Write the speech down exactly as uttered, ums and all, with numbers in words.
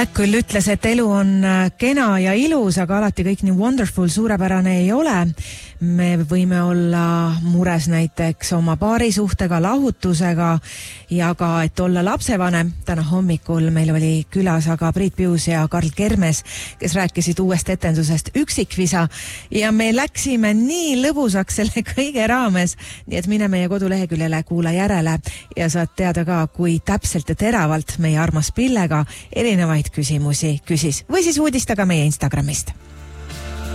Küll ütles, et elu on kena ja ilus, aga alati kõik nii wonderful, suurepärane ei ole. Me võime olla mures näiteks oma paarisuhtega, lahutusega ja ka, et olla lapsevanem. Täna hommikul meil oli külas aga Priit Pius ja Karl Kermes, kes rääkisid uuest etendusest Üksikvisa ja me läksime nii lõbusaks selle kõige raames, nii et mine meie koduleheküljele, kuula järele ja saad teada ka, kui täpselt ja teravalt meie armas Pillega erinevaid küsimusi küsis või siis uudista ka meie Instagramist.